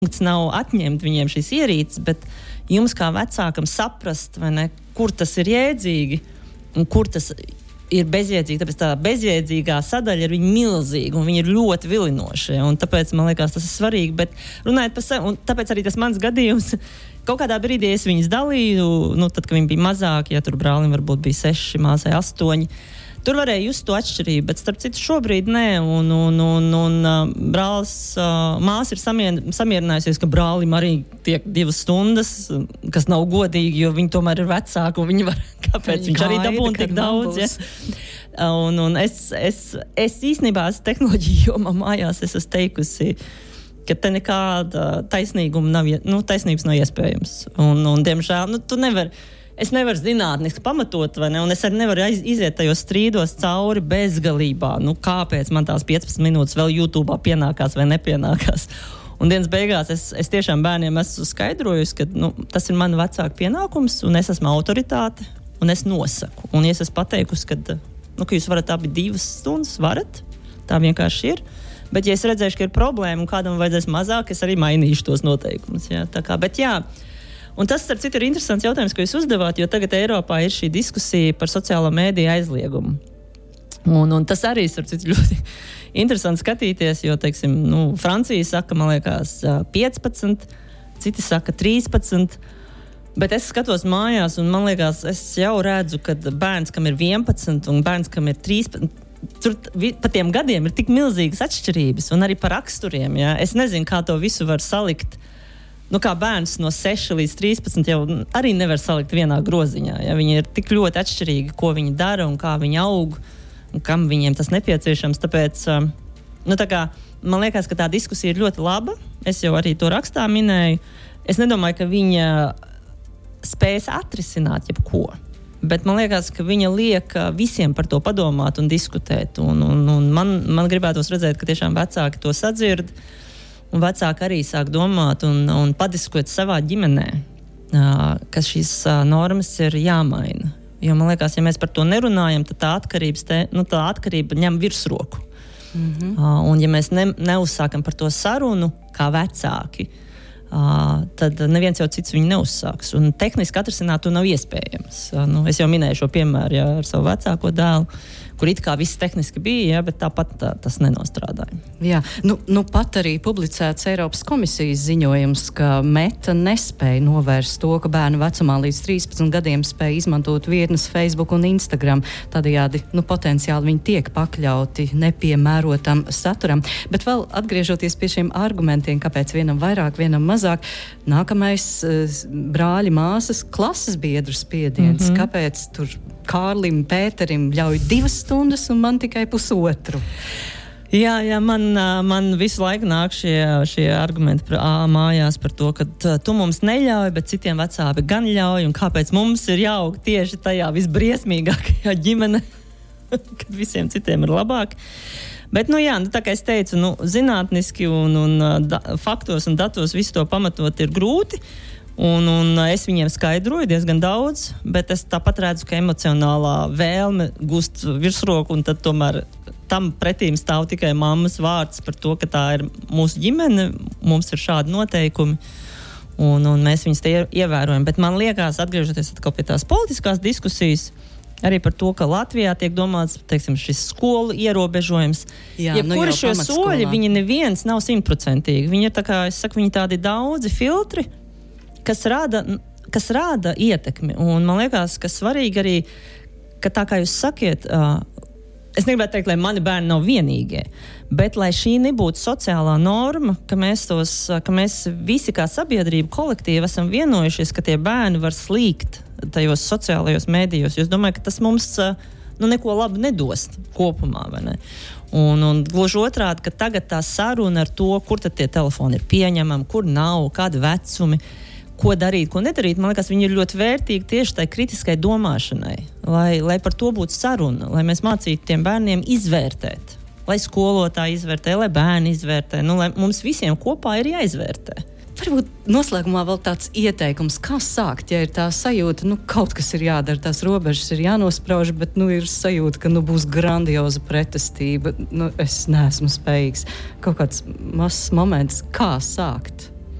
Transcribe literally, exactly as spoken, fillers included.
nav atņemt viņiem šīs ierīces, bet jums kā vecākam saprast, vai ne, kur tas ir jēdzīgi un kur tas ir bezjēdzīgi. Tāpēc tā bezjēdzīgā sadaļa ir viņa milzīga un viņa ir ļoti vilinoša. Un tāpēc, man liekas, tas ir svarīgi. Bet runājot par sevi, un tāpēc arī tas mans gadījums, kaut kādā brīdī es viņus dalīju, nu, tad, kad viņi bija mazāki, ja tur brālim varbūt bija seši, māsai astoņi. Tur varēja just to atšķirību, bet starp citu šobrīd nē, un, un, un, un uh, brālis, uh, māsa ir samien, samierinājusies, ka brālim arī tiek divas stundas, kas nav godīgi, jo viņi tomēr ir vecāki, un viņi var, kāpēc viņi viņš arī dabūna tik daudz, ja? Un, un es, es, es īstenībā esmu tehnoloģiju jomā mājās, es esmu teikusi, ka te nekāda taisnīguma nav, nu, taisnības nav iespējams. Un, un diemžēl, nu, tu nevar... Es nevaru zinātniski pamatot, vai ne? Un es arī nevaru iziet tajos strīdos cauri bezgalībā. Nu, kāpēc man tās piecpadsmit minūtes vēl YouTube'ā pienākās vai nepienākās? Un dienas beigās es, es tiešām bērniem esmu skaidrojusi, ka nu, tas ir man vecāka pienākums, un es esmu autoritāte, un es nosaku. Un ja es esmu pateikusi, ka, nu, ka jūs varat abi divas stundas, varat, tā vienkārši ir. Bet ja es redzēšu, ka ir problēma un kādam vajadzēs mazāk, es arī mainīšu tos noteikumus. Jā, tā kā, bet jā, un tas, starp citu, ir interesants jautājums, ko jūs uzdevāt, jo tagad Eiropā ir šī diskusija par sociālo mēdīju aizliegumu. Un, un tas arī, starp citu, ļoti interesanti skatīties, jo, teiksim, nu, Francija saka, man liekas, piecpadsmit, citi saka trīspadsmit, bet es skatos mājās un, man liekas, es jau redzu, ka bērns, kam ir vienpadsmit un bērns, kam ir trīspadsmit, tur pa tiem gadiem ir tik milzīgas atšķirības un arī par raksturiem, jā. Es nezinu, kā to visu var salikt. Nu, kā bērns no seši līdz trīspadsmit jau arī nevar salikt vienā groziņā. Ja? Viņi ir tik ļoti atšķirīgi, ko viņi dara un kā viņi aug, un kam viņiem tas nepieciešams. Tāpēc, nu, tā kā, man liekas, ka tā diskusija ir ļoti laba. Es jau arī to rakstā minēju. Es nedomāju, ka viņa spējas atrisināt jebko. Bet man liekas, ka viņa liek visiem par to padomāt un diskutēt. Un, un, un man, man gribētos redzēt, ka tiešām vecāki to sadzird. Un vecāki arī sāk domāt un, un padiskot savā ģimenē, ka šīs normas ir jāmaina. Jo man liekas, ja mēs par to nerunājam, tad tā, te, nu, tā atkarība ņem virsroku. Mm-hmm. Un ja mēs ne, neuzsākam par to sarunu kā vecāki, tad neviens jau cits viņu neuzsāks. Un tehniski atrisināt to nav iespējams. Nu, es jau minēju šo piemēru jā, ar savu vecāko dēlu, kur it kā viss tehniski bija, ja, bet tāpat tā, tas nenostrādāja. Jā, nu, nu pat arī publicēts Eiropas komisijas ziņojums, ka Meta nespēja novērst to, ka bērnu vecumā līdz trīspadsmit gadiem spēja izmantot vietnes Facebook un Instagram. Tādējādi, nu, potenciāli viņi tiek pakļauti nepiemērotam saturam. Bet vēl atgriežoties pie šiem argumentiem, kāpēc vienam vairāk, vienam mazāk, nākamais uh, brāļi māsas klases biedru spiediens. Mm-hmm. Kāpēc tur Kārlim, Pēterim ļauj divas stundas un man tikai pusotru? Jā, jā, man, man visu laiku nāk šie, šie argumenti par, ā, mājās par to, ka tu mums neļauj, bet citiem vecāki gan ļauj, un kāpēc mums ir jāaug tieši tajā visbriesmīgākajā ģimene, kad visiem citiem ir labāk. Bet, nu jā, nu, tā kā es teicu, nu, zinātniski un, un da, faktos un datos visu to pamatot ir grūti, un, un es viņiem skaidroju diezgan daudz, bet es tāpat redzu, ka emocionālā vēlme gūst virsroku, un tad tomēr tam pretīm stāv tikai mammas vārds par to, ka tā ir mūsu ģimene, mums ir šādi noteikumi, un, un mēs viņus te ievērojam. Bet man liekas, atgriežoties atkal pie tās politiskās diskusijas, arī par to, ka Latvijā tiek domāts, teiksim, šis skolu ierobežojums. Jā, ja nu kuri šie soļi, viņi neviens nav simtprocentīgi. Viņi ir tā kā, es saku, viņi tādi daudzi filtri, kas rāda, kas rāda ietekmi. Un man liekas, ka svarīgi arī, ka tā kā jūs sakiet, uh, es negribētu teikt, lai mani bērni nav vienīgie, bet lai šī nebūtu sociālā norma, ka mēs, tos, ka mēs visi kā sabiedrība kolektīvi esam vienojušies, ka tie bērni var slīgt tajos sociālajos mēdījos. Jo es domāju, ka tas mums nu, neko labu nedos kopumā, vai ne? Un, un gluži otrādi, ka tagad tā saruna ar to, kur tad tie telefoni ir pieņemami, kur nav, kādi vecumi, ko darīt, ko nedarīt, man liekas, viņi ir ļoti vērtīgi tieši tai kritiskai domāšanai, lai, lai par to būtu saruna, lai mēs mācītu tiem bērniem izvērtēt, lai skolotāji izvērtē, lai bērni izvērtē, nu, lai mums visiem kopā ir jāizvērtē. Varbūt noslēgumā vēl tāds ieteikums, kā sākt, ja ir tā sajūta, nu, kaut kas ir jādara, tās robežas ir jānosprauž, bet, nu, ir sajūta, ka, nu, būs grandioza pretestība, nu, es neesmu spējīgs. Kaut kāds mazs moments, kā sākt?